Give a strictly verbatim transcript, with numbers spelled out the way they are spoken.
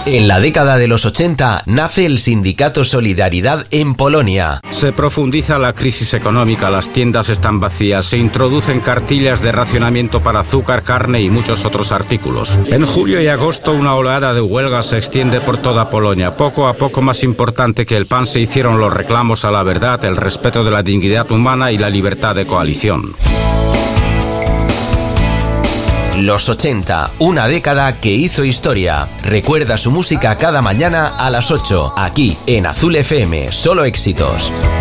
En la década de los ochenta nace el sindicato Solidaridad en Polonia. Se profundiza la crisis económica, las tiendas están vacías, se introducen cartillas de racionamiento para azúcar, carne y muchos otros artículos. En julio y agosto una oleada de huelgas se extiende por toda Polonia. Poco a poco, más importante que el pan, se hicieron los reclamos a la verdad, el respeto de la dignidad humana y la libertad de coalición. Los ochenta, una década que hizo historia. Recuerda su música cada mañana a las ocho, aquí en Azul F M, solo éxitos.